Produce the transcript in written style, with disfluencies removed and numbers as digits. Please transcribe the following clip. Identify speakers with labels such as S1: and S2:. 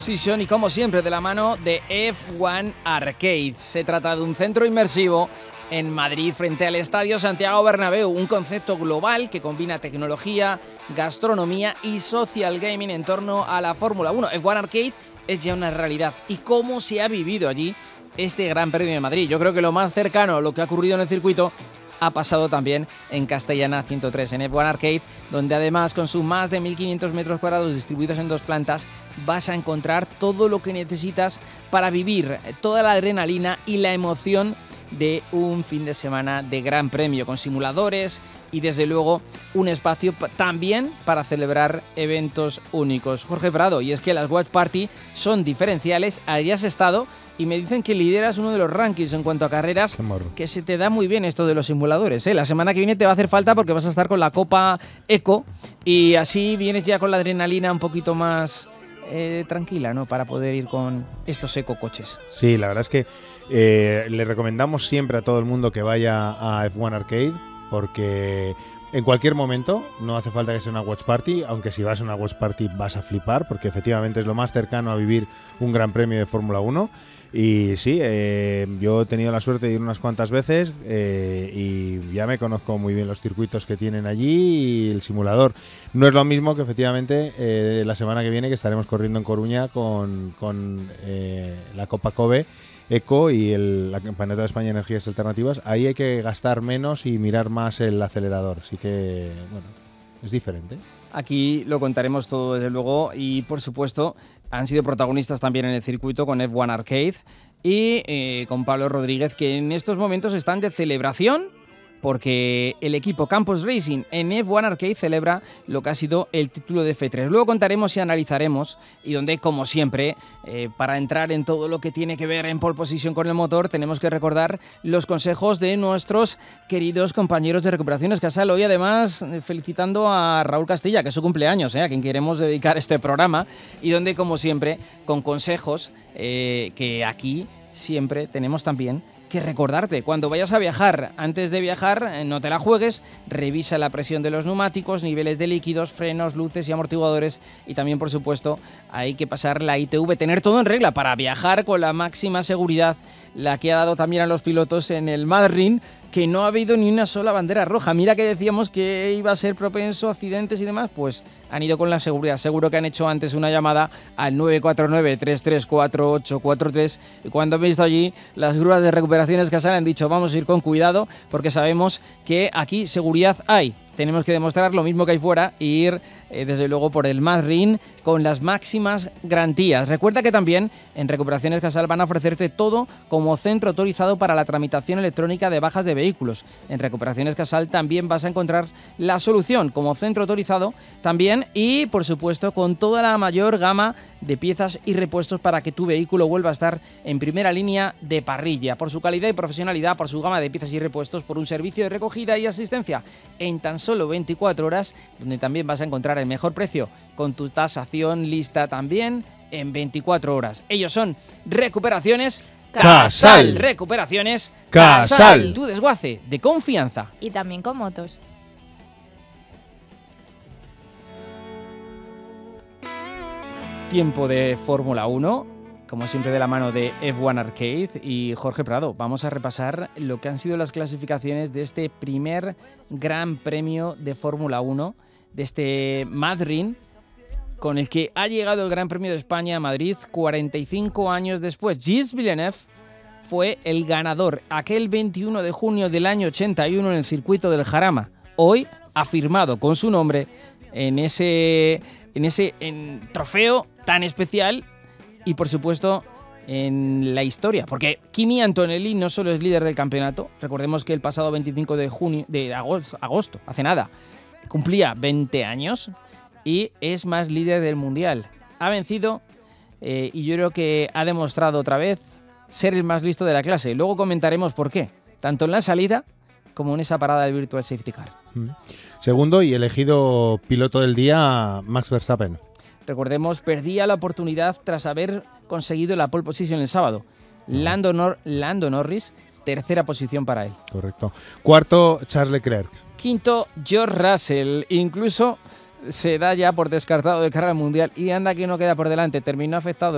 S1: Y como siempre de la mano de F1 Arcade. Se trata de un centro inmersivo en Madrid frente al Estadio Santiago Bernabéu, un concepto global que combina tecnología, gastronomía y social gaming en torno a la Fórmula 1. F1 Arcade es ya una realidad. ¿Y cómo se ha vivido allí este Gran Premio de Madrid? Yo creo que lo más cercano a lo que ha ocurrido en el circuito ha pasado también en Castellana 103, en F1 Arcade, donde además con sus más de 1.500 metros cuadrados distribuidos en 2 plantas, vas a encontrar todo lo que necesitas para vivir toda la adrenalina y la emoción de un fin de semana de Gran Premio, con simuladores y desde luego un espacio también para celebrar eventos únicos. Jorge Prado, y es que las Watch Party son diferenciales. Allí has estado y me dicen que lideras uno de los rankings en cuanto a carreras, que se te da muy bien esto de los simuladores, ¿eh? La semana que viene te va a hacer falta porque vas a estar con la Copa Eco y así vienes ya con la adrenalina un poquito más tranquila, ¿no? Para poder ir con estos ecocoches.
S2: Sí, la verdad es que le recomendamos siempre a todo el mundo que vaya a F1 Arcade, porque en cualquier momento, no hace falta que sea una Watch Party, aunque si vas a una Watch Party vas a flipar, porque efectivamente es lo más cercano a vivir un Gran Premio de Fórmula 1. Y sí, yo he tenido la suerte de ir unas cuantas veces y ya me conozco muy bien los circuitos que tienen allí y el simulador. No es lo mismo que efectivamente la semana que viene, que estaremos corriendo en Coruña con la Copa Kobe Eco y la Campeonato de España de Energías Alternativas. Ahí hay que gastar menos y mirar más el acelerador, así que bueno, es diferente.
S1: Aquí lo contaremos todo desde luego y por supuesto han sido protagonistas también en el circuito con F1 Arcade y con Pablo Rodríguez, que en estos momentos están de celebración porque el equipo Campos Racing en F1 Arcade celebra lo que ha sido el título de F3. Luego contaremos y analizaremos, y donde, como siempre, para entrar en todo lo que tiene que ver en pole position con el motor, tenemos que recordar los consejos de nuestros queridos compañeros de Recuperaciones Casal. Hoy, además, felicitando a Raúl Castilla, que es su cumpleaños, a quien queremos dedicar este programa, y donde, como siempre, con consejos que aquí siempre tenemos también que recordarte. Cuando vayas a viajar, antes de viajar, no te la juegues, revisa la presión de los neumáticos, niveles de líquidos, frenos, luces y amortiguadores, y también, por supuesto, hay que pasar la ITV, tener todo en regla para viajar con la máxima seguridad, la que ha dado también a los pilotos en el Madrid, que no ha habido ni una sola bandera roja. Mira que decíamos que iba a ser propenso a accidentes y demás, pues han ido con la seguridad. Seguro que han hecho antes una llamada al 949-334843 y cuando han visto allí las grúas de Recuperaciones Casal han dicho vamos a ir con cuidado porque sabemos que aquí seguridad hay. Tenemos que demostrar lo mismo que hay fuera e ir, desde luego, por el Madrid con las máximas garantías. Recuerda que también en Recuperaciones Casal van a ofrecerte todo como centro autorizado para la tramitación electrónica de bajas de vehículos. En Recuperaciones Casal también vas a encontrar la solución como centro autorizado también y, por supuesto, con toda la mayor gama de piezas y repuestos para que tu vehículo vuelva a estar en primera línea de parrilla. Por su calidad y profesionalidad, por su gama de piezas y repuestos, por un servicio de recogida y asistencia en tan solo 24 horas, donde también vas a encontrar el mejor precio con tu tasación lista también en 24 horas. Ellos son Recuperaciones
S2: Casal.
S1: Recuperaciones
S2: Casal.
S1: Tu desguace de confianza.
S3: Y también con motos.
S1: Tiempo de Fórmula 1, como siempre de la mano de F1 Arcade y Jorge Prado. Vamos a repasar lo que han sido las clasificaciones de este primer Gran Premio de Fórmula 1, de este Madrid, con el que ha llegado el Gran Premio de España a Madrid 45 años después. Gilles Villeneuve fue el ganador aquel 21 de junio del año 81 en el circuito del Jarama. Hoy ha firmado con su nombre en ese trofeo tan especial y, por supuesto, en la historia, porque Kimi Antonelli no solo es líder del campeonato. Recordemos que el pasado 25 de agosto, hace nada, cumplía 20 años y es más líder del mundial. Ha vencido y yo creo que ha demostrado otra vez ser el más listo de la clase. Luego comentaremos por qué, tanto en la salida como en esa parada del Virtual Safety Car.
S2: Segundo y elegido piloto del día, Max Verstappen.
S1: Recordemos, perdía la oportunidad tras haber conseguido la pole position el sábado. Lando Norris, tercera posición para él.
S2: Correcto. Cuarto, Charles Leclerc.
S1: Quinto, George Russell. Incluso se da ya por descartado de cara al Mundial y anda que no queda por delante. Terminó afectado